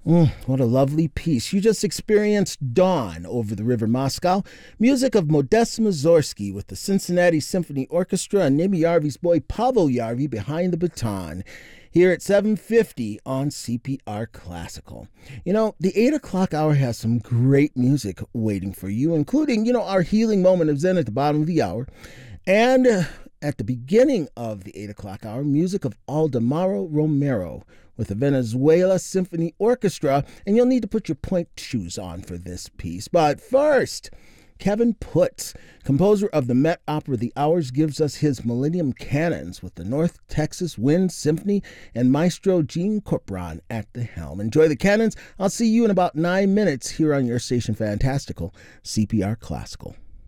What a lovely piece. You just experienced Dawn over the River Moscow, music of Modest Mussorgsky with the Cincinnati Symphony Orchestra and Nimi Yarvi's boy Pavel Yarvi behind the baton. Here at 7:50 on CPR Classical. The 8 o'clock hour has some great music waiting for you, including, our healing moment of Zen at the bottom of the hour. And at the beginning of the 8 o'clock hour, music of Aldemaro Romero with the Venezuela Symphony Orchestra, and you'll need to put your pointe shoes on for this piece. But first, Kevin Putz, composer of the Met Opera The Hours, gives us his Millennium Canons with the North Texas Wind Symphony and Maestro Gene Corporan at the helm. Enjoy the canons. I'll see you in about 9 minutes here on your station Fantastical, CPR Classical.